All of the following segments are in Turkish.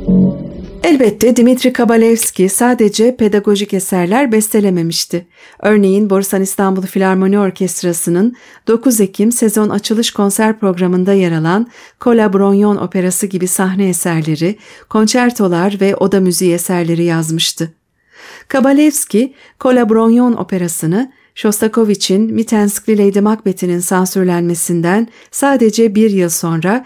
Elbette Dmitri Kabalevski sadece pedagojik eserler bestelememişti. Örneğin Borusan İstanbul Filarmoni Orkestrası'nın 9 Ekim sezon açılış konser programında yer alan Kola Bronyon Operası gibi sahne eserleri, konçertolar ve oda müziği eserleri yazmıştı. Kabalevski, Kola Bronyon Operası'nı Shostakovich'in Mitenskli Lady Macbeth'inin sansürlenmesinden sadece bir yıl sonra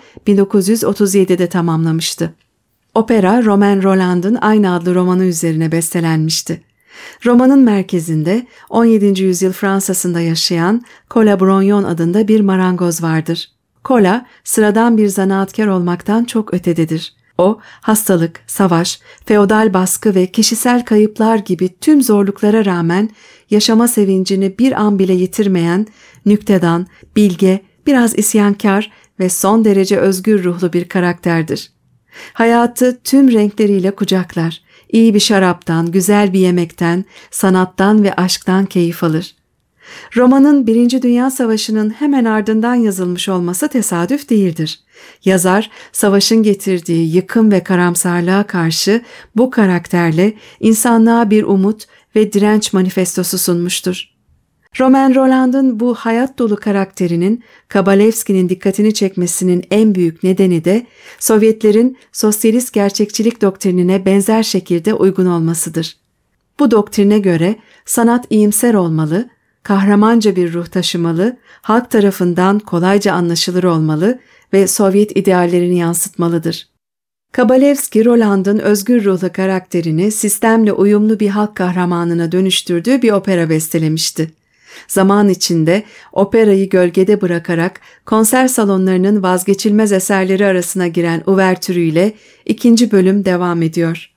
1937'de tamamlamıştı. Opera, Romain Rolland'ın aynı adlı romanı üzerine bestelenmişti. Romanın merkezinde 17. yüzyıl Fransa'sında yaşayan Kola Bronyon adında bir marangoz vardır. Kola, sıradan bir zanaatkar olmaktan çok ötededir. O, hastalık, savaş, feodal baskı ve kişisel kayıplar gibi tüm zorluklara rağmen yaşama sevincini bir an bile yitirmeyen, nüktedan, bilge, biraz isyankar ve son derece özgür ruhlu bir karakterdir. Hayatı tüm renkleriyle kucaklar, iyi bir şaraptan, güzel bir yemekten, sanattan ve aşktan keyif alır. Romanın 1. Dünya Savaşı'nın hemen ardından yazılmış olması tesadüf değildir. Yazar, savaşın getirdiği yıkım ve karamsarlığa karşı bu karakterle insanlığa bir umut ve direnç manifestosu sunmuştur. Romain Rolland'ın bu hayat dolu karakterinin Kabalevski'nin dikkatini çekmesinin en büyük nedeni de Sovyetlerin sosyalist gerçekçilik doktrinine benzer şekilde uygun olmasıdır. Bu doktrine göre sanat iyimser olmalı, kahramanca bir ruh taşımalı, halk tarafından kolayca anlaşılır olmalı ve Sovyet ideallerini yansıtmalıdır. Kabalevski, Rolland'ın özgür ruhlu karakterini sistemle uyumlu bir halk kahramanına dönüştürdüğü bir opera bestelemişti. Zaman içinde operayı gölgede bırakarak konser salonlarının vazgeçilmez eserleri arasına giren uvertürüyle 2. bölüm devam ediyor.